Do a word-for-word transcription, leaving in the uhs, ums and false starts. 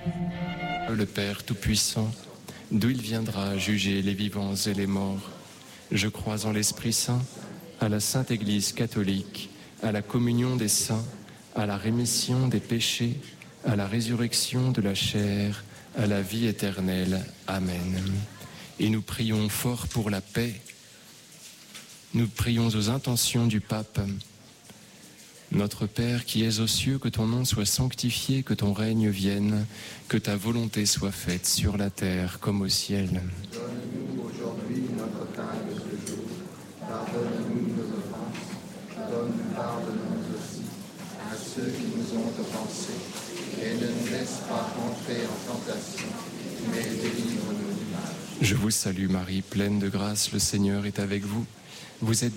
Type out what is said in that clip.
Le Père Tout-Puissant, d'où il viendra juger les vivants et les morts. Je crois en l'Esprit Saint, à la Sainte Église catholique, à la communion des saints, à la rémission des péchés, à la résurrection de la chair, à la vie éternelle. Amen. Et nous prions fort pour la paix. Nous prions aux intentions du Pape. Notre Père qui es aux cieux, que ton nom soit sanctifié, que ton règne vienne, que ta volonté soit faite sur la terre comme au ciel. Donne-nous aujourd'hui notre pain de ce jour. Pardonne-nous nos offenses, comme nous pardonnons aussi à ceux qui nous ont offensés. Et ne nous laisse pas entrer en tentation, mais délivre-nous du mal. Je vous salue Marie, pleine de grâce, le Seigneur est avec vous. Vous êtes